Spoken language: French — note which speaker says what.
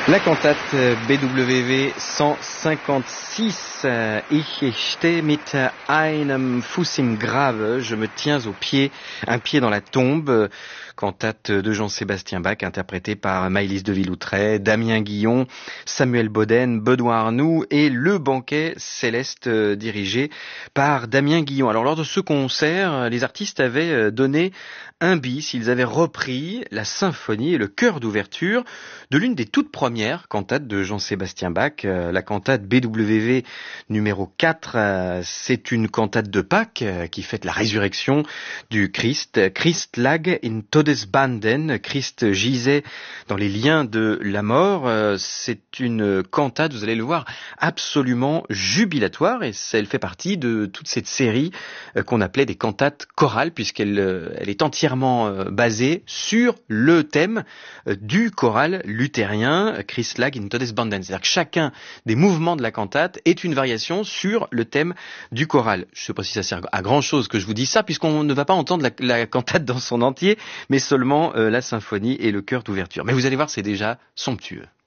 Speaker 1: La cantate BWV 156, Ich stehe mit einem Fuß im Grave, je me tiens au pied, un pied dans la tombe, cantate de Jean-Sébastien Bach, interprétée par Maëlys de Villoutrey, Damien Guillon, Samuel Boden, Benoît Arnoux et Le Banquet Céleste dirigé par Damien Guillon. Alors lors de ce concert, les artistes avaient donné un bis, ils avaient repris la symphonie et le chœur d'ouverture de l'une des toutes premières cantates de Jean-Sébastien Bach, la cantate BWV numéro 4. C'est une cantate de Pâques qui fête la résurrection du Christ. Christ lag in Todesbanden, Christ gisait dans les liens de la mort. C'est une cantate, vous allez le voir, absolument jubilatoire, et elle fait partie de toute cette série qu'on appelait des cantates chorales, puisqu'elle est entièrement basée sur le thème du choral luthérien, Christ lag in Todesbanden. C'est-à-dire que chacun des mouvements de la cantate est une variation sur le thème du choral. Je ne sais pas si ça sert à grand chose que je vous dise ça, puisqu'on ne va pas entendre la cantate dans son entier, mais seulement la symphonie et le chœur d'ouverture. Mais vous allez voir, c'est déjà somptueux.